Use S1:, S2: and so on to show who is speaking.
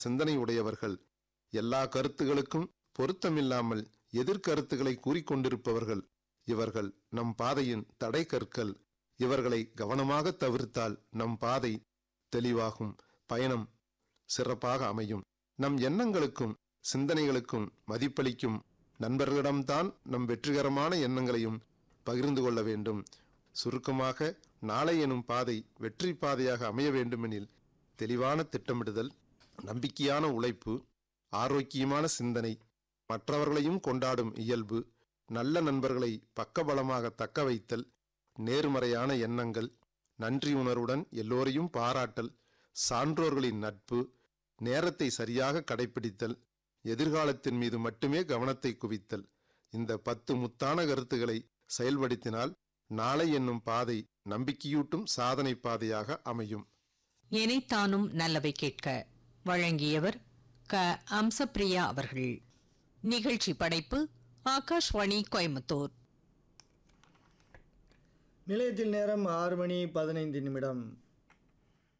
S1: சிந்தனை உடையவர்கள். எல்லா கருத்துகளுக்கும் பொருத்தமில்லாமல் எதிர்கருத்துக்களை கூறிக்கொண்டிருப்பவர்கள். இவர்கள் நம் பாதையின் தடை கற்கள். இவர்களை கவனமாக தவிர்த்தால் நம் பாதை தெளிவாகும், பயணம் சிறப்பாக அமையும். நம் எண்ணங்களுக்கும் சிந்தனைகளுக்கும் மதிப்பளிக்கும் நண்பர்களிடம்தான் நம் வெற்றிகரமான எண்ணங்களையும் பகிர்ந்து கொள்ள வேண்டும். சுருக்கமாக, நாளை எனும் பாதை வெற்றி பாதையாக அமைய வேண்டுமெனில் தெளிவான திட்டமிடுதல், நம்பிக்கையான உழைப்பு, ஆரோக்கியமான சிந்தனை, மற்றவர்களையும் கொண்டாடும் இயல்பு, நல்ல நண்பர்களை பக்கபலமாக தக்க வைத்தல், நேர்மறையான எண்ணங்கள், நன்றி உணர்வுடன் எல்லோரையும் பாராட்டல், சான்றோர்களின் நட்பு, நேரத்தை சரியாக கடைபிடித்தல், எதிர்காலத்தின் மீது மட்டுமே கவனத்தை குவித்தல். இந்த 10 முத்தான கருத்துக்களை செயல்படுத்தினால் நாளை என்னும் பாதை நம்பிக்கையூட்டும் சாதனை பாதையாக அமையும்.
S2: எனைத்தானும் நல்லவை கேட்க வழங்கியவர் க. அம்சப்பிரியா அவர்கள். நிகழ்ச்சி படைப்பு ஆகாஷ்வாணி கோயம்புத்தூர்.
S3: நிலையத்தில் நேரம் 6 மணி 15 நிமிடம்.